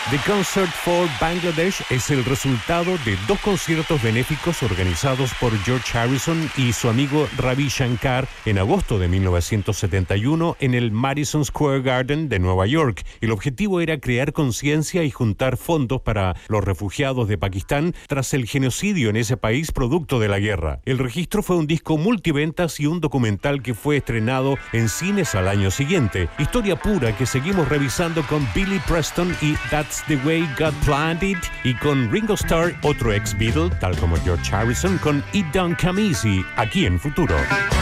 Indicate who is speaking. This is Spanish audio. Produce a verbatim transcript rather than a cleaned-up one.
Speaker 1: The Concert for Bangladesh es el resultado de dos conciertos benéficos organizados por George Harrison y su amigo Ravi Shankar en agosto de mil novecientos setenta y uno en el Madison Square Garden de Nueva York. El objetivo era crear conciencia y juntar fondos para los refugiados de Pakistán tras el genocidio en ese país producto de la guerra. El registro fue un disco multiventas y un documental que fue estrenado en cines al año siguiente. Historia pura que seguimos revisando con Billy Preston y That's the Way God Planned It, y con Ringo Starr, otro ex Beatle, tal como George Harrison, con It Don't Come Easy, aquí en Futuro.